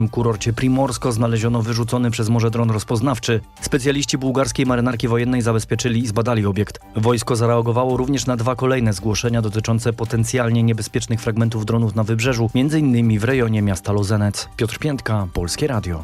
W kurorcie Primorsko znaleziono wyrzucony przez morze dron rozpoznawczy. Specjaliści bułgarskiej marynarki wojennej zabezpieczyli i zbadali obiekt. Wojsko zareagowało również na 2 kolejne zgłoszenia dotyczące potencjalnie niebezpiecznych fragmentów dronów na wybrzeżu, m.in. w rejonie miasta Lozenec. Piotr Piętka, Polskie Radio.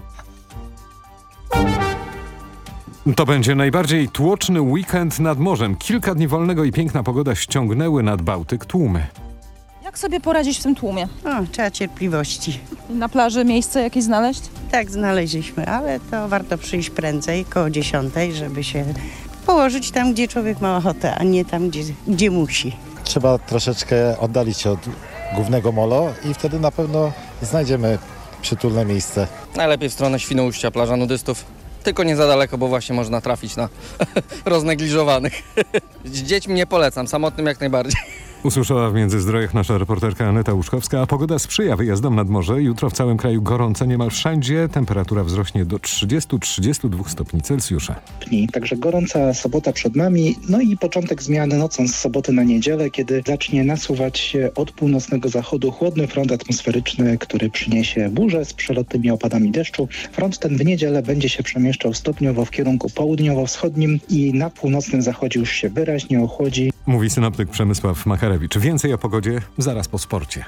To będzie najbardziej tłoczny weekend nad morzem. Kilka dni wolnego i piękna pogoda ściągnęły nad Bałtyk tłumy. Jak sobie poradzić w tym tłumie? Trzeba cierpliwości. Na plaży miejsce jakieś znaleźć? Tak, znaleźliśmy, ale to warto przyjść prędzej, koło 10, żeby się położyć tam, gdzie człowiek ma ochotę, a nie tam, gdzie musi. Trzeba troszeczkę oddalić się od głównego molo i wtedy na pewno znajdziemy przytulne miejsce. Najlepiej w stronę Świnoujścia, plaża nudystów. Tylko nie za daleko, bo właśnie można trafić na roznegliżowanych. Z dziećmi nie polecam, samotnym jak najbardziej. Usłyszała w Międzyzdrojach nasza reporterka Aneta Łuszkowska, a pogoda sprzyja wyjazdom nad morze. Jutro w całym kraju gorąco niemal wszędzie. Temperatura wzrośnie do 30-32 stopni Celsjusza. Także gorąca sobota przed nami, no i początek zmiany nocą z soboty na niedzielę, kiedy zacznie nasuwać się od północnego zachodu chłodny front atmosferyczny, który przyniesie burze z przelotnymi opadami deszczu. Front ten w niedzielę będzie się przemieszczał stopniowo w kierunku południowo-wschodnim i na północnym zachodzie już się wyraźnie ochłodzi. Mówi synoptyk Przemysław Makarewicz. Więcej o pogodzie zaraz po sporcie.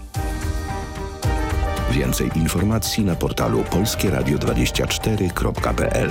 Więcej informacji na portalu polskieradio24.pl.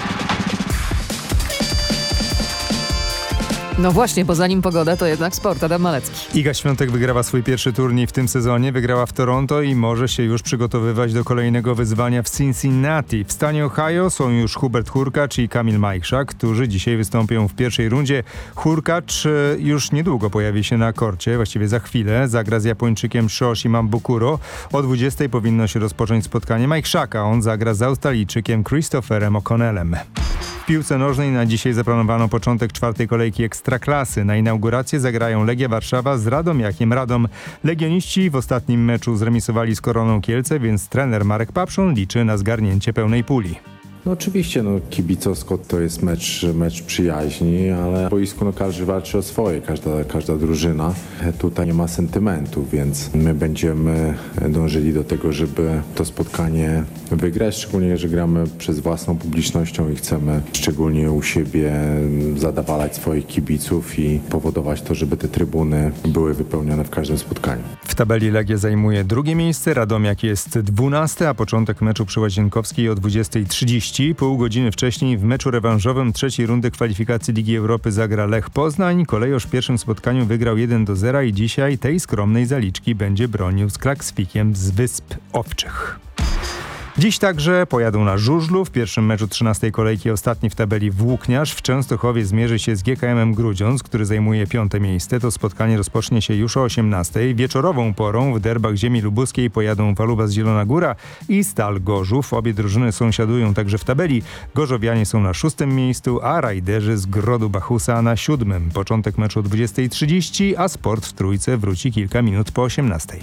No właśnie, bo zanim pogoda, to jednak sport. Adam Malecki. Iga Świątek wygrała swój pierwszy turniej w tym sezonie, wygrała w Toronto i może się już przygotowywać do kolejnego wyzwania w Cincinnati. W stanie Ohio są już Hubert Hurkacz i Kamil Majchrzak, którzy dzisiaj wystąpią w pierwszej rundzie. Hurkacz już niedługo pojawi się na korcie, właściwie za chwilę. Zagra z Japończykiem Shoshi Mambukuro. O 20:00 powinno się rozpocząć spotkanie Majchrzaka. On zagra z Australijczykiem Christopherem O'Connellem. W piłce nożnej na dzisiaj zaplanowano początek 4. kolejki Ekstraklasy. Na inaugurację zagrają Legia Warszawa z Radomiakiem Radom. Legioniści w ostatnim meczu zremisowali z Koroną Kielce, więc trener Marek Papszun liczy na zgarnięcie pełnej puli. No oczywiście, kibicowsko to jest mecz przyjaźni, ale w boisku każdy walczy o swoje, każda drużyna. Tutaj nie ma sentymentu, więc my będziemy dążyli do tego, żeby to spotkanie wygrać, szczególnie, że gramy przed własną publicznością i chcemy szczególnie u siebie zadowalać swoich kibiców i powodować to, żeby te trybuny były wypełnione w każdym spotkaniu. W tabeli Legia zajmuje 2. miejsce, Radomiak jest 12, a początek meczu przy Łazienkowskiej o 20:30. Pół godziny wcześniej w meczu rewanżowym 3. rundy kwalifikacji Ligi Europy zagra Lech Poznań. Kolejorz w pierwszym spotkaniu wygrał 1-0 i dzisiaj tej skromnej zaliczki będzie bronił z Klaksvikiem z Wysp Owczych. Dziś także pojadą na Żużlu. W pierwszym meczu 13. kolejki ostatni w tabeli Włókniarz w Częstochowie zmierzy się z GKM-em Grudziądz, który zajmuje 5. miejsce. To spotkanie rozpocznie się już o 18:00. Wieczorową porą w derbach ziemi lubuskiej pojadą Waluwa z Zielona Góra i Stal Gorzów. Obie drużyny sąsiadują także w tabeli. Gorzowianie są na 6. miejscu, a Rajderzy z Grodu Bachusa na 7. Początek meczu o 20:30, a sport w Trójce wróci kilka minut po 18:00.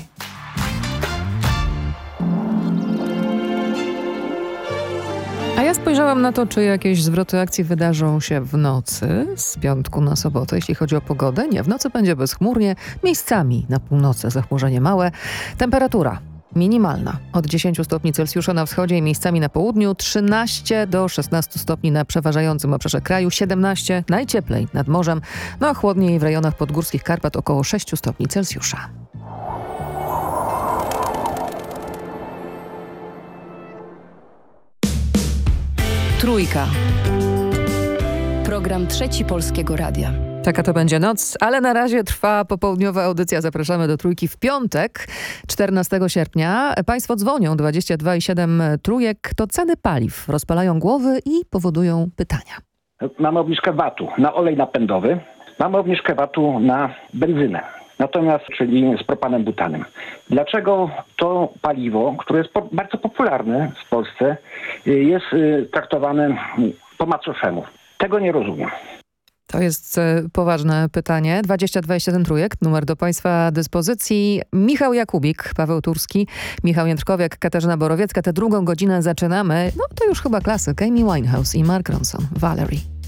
A ja spojrzałam na to, czy jakieś zwroty akcji wydarzą się w nocy z piątku na sobotę, jeśli chodzi o pogodę. Nie, w nocy będzie bezchmurnie, miejscami na północy zachmurzenie małe. Temperatura minimalna od 10 stopni Celsjusza na wschodzie i miejscami na południu, 13 do 16 stopni na przeważającym obszarze kraju, 17 najcieplej nad morzem, no a chłodniej w rejonach podgórskich Karpat około 6 stopni Celsjusza. Trójka. Program Trzeci Polskiego Radia. Taka to będzie noc, ale na razie trwa popołudniowa audycja. Zapraszamy do Trójki w piątek, 14 sierpnia. Państwo dzwonią 22,7 trójek. To ceny paliw rozpalają głowy i powodują pytania. Mamy obniżkę VAT-u na olej napędowy, mamy obniżkę VAT-u na benzynę. Natomiast, czyli z propanem butanem. Dlaczego to paliwo, które jest bardzo popularne w Polsce, jest traktowane po macoszemu? Tego nie rozumiem. To jest poważne pytanie. 22,7 trójek, numer do Państwa dyspozycji. Michał Jakubik, Paweł Turski, Michał Jędrkowiak, Katarzyna Borowiecka. Tę drugą godzinę zaczynamy. No to już chyba klasyk. Amy Winehouse i Mark Ronson. Valerie.